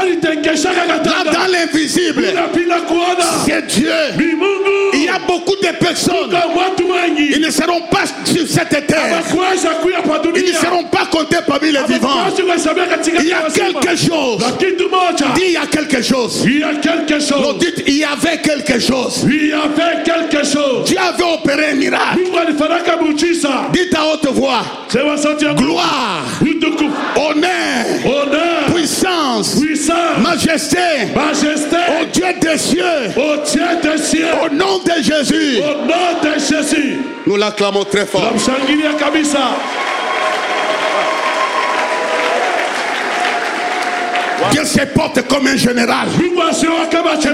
Là dans l'invisible, c'est Dieu. Il y a beaucoup de personnes, ils ne seront pas sur cette terre, ils ne seront pas comptés parmi les vivants. Il y a quelque chose. Dis, il y a quelque chose. Il y a quelque chose. Non, dites, il y avait quelque chose. Il y avait quelque chose. Dieu avait opéré un miracle. Dites à haute voix: gloire, honneur, puissance, majesté, au Dieu des cieux, au nom de Jésus. Nous l'acclamons très fort. Dieu se porte comme un général.